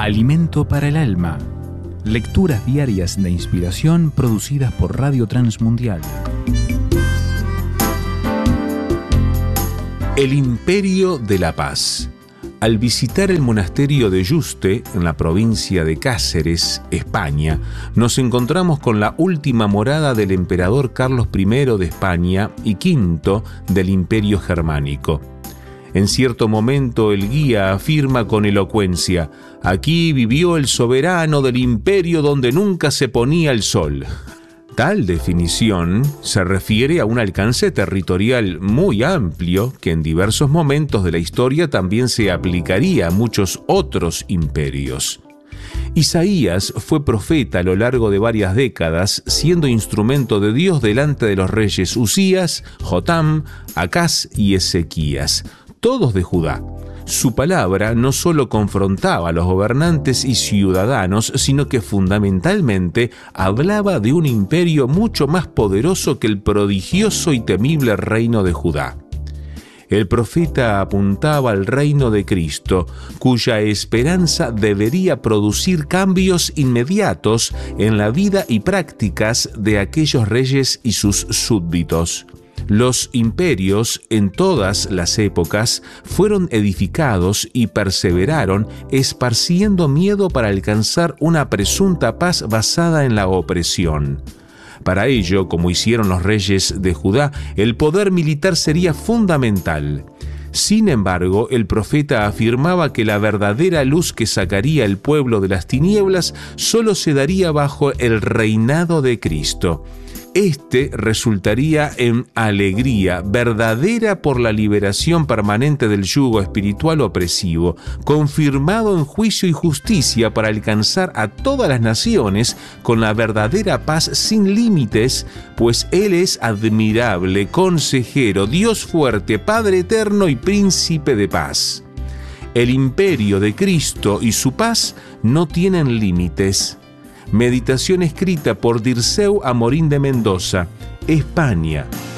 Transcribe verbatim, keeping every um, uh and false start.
Alimento para el alma. Lecturas diarias de inspiración producidas por Radio Transmundial. El Imperio de la Paz. Al visitar el monasterio de Yuste, en la provincia de Cáceres, España, nos encontramos con la última morada del emperador Carlos primero de España y quinto del Imperio Germánico. En cierto momento el guía afirma con elocuencia: «Aquí vivió el soberano del imperio donde nunca se ponía el sol». Tal definición se refiere a un alcance territorial muy amplio que en diversos momentos de la historia también se aplicaría a muchos otros imperios. Isaías fue profeta a lo largo de varias décadas, siendo instrumento de Dios delante de los reyes Usías, Jotam, Acaz y Ezequías, todos de Judá. Su palabra no solo confrontaba a los gobernantes y ciudadanos, sino que fundamentalmente hablaba de un imperio mucho más poderoso que el prodigioso y temible reino de Judá. El profeta apuntaba al reino de Cristo, cuya esperanza debería producir cambios inmediatos en la vida y prácticas de aquellos reyes y sus súbditos. Los imperios en todas las épocas fueron edificados y perseveraron esparciendo miedo para alcanzar una presunta paz basada en la opresión. Para ello, como hicieron los reyes de Judá, el poder militar sería fundamental. Sin embargo, el profeta afirmaba que la verdadera luz que sacaría el pueblo de las tinieblas solo se daría bajo el reinado de Cristo. Este resultaría en alegría verdadera por la liberación permanente del yugo espiritual opresivo, confirmado en juicio y justicia para alcanzar a todas las naciones con la verdadera paz sin límites, pues Él es admirable, consejero, Dios fuerte, Padre eterno y príncipe de paz. El imperio de Cristo y su paz no tienen límites. Meditación escrita por Dirceu Amorín de Mendoza, España.